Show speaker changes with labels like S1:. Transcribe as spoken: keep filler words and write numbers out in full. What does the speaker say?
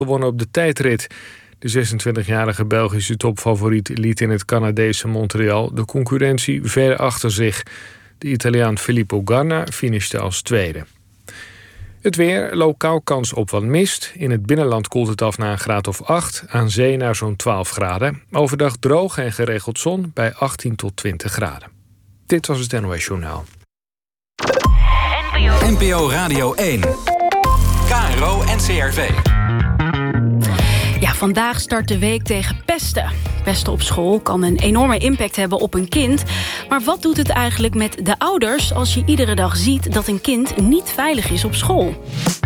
S1: gewonnen op de tijdrit. De zesentwintigjarige Belgische topfavoriet liet in het Canadese Montreal de concurrentie ver achter zich. De Italiaan Filippo Ganna finishte als tweede. Het weer, lokaal kans op wat mist. In het binnenland koelt het af naar een graad of acht. Aan zee naar zo'n twaalf graden. Overdag droog en geregeld zon bij achttien tot twintig graden. Dit was het N O S Journaal.
S2: N P O Radio één. K R O N C R V.
S3: Ja, vandaag start de week tegen pesten. Pesten op school kan een enorme impact hebben op een kind. Maar wat doet het eigenlijk met de ouders als je iedere dag ziet dat een kind niet veilig is op school?